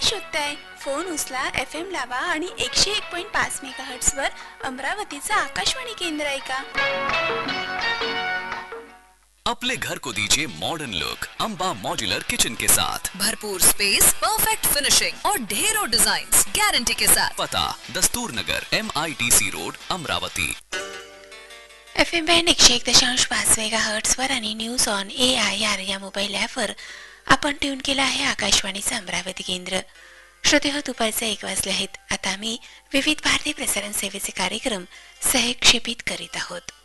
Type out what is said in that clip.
शोधताय? Phone उचला, FM लावा आणि 101.5 मेगाहर्ट्झ वर अमरावतीचं आकाशवाणी केंद्र ऐका. अपने घर को दीजिए modern look Amba modular kitchen के साथ. भरपूर स्पेस, परफेक्ट फिनिशिंग और ढेरों डिजाइन्स गारंटी के साथ. पता दस्तूर नगर, MITC road, Amravati. FM band 101.5 megahertz वर आणि न्यूज ऑन AIR या मोबाईल ॲपवर आपण ट्यून केला आहे आकाशवाणीचं अमरावती केंद्र. श्रोते हो, दुपारचे 1 वाजले आहेत. आता आम्ही विविध भारतीय प्रसारण सेवेचे कार्यक्रम सहक्षेपित करीत आहोत.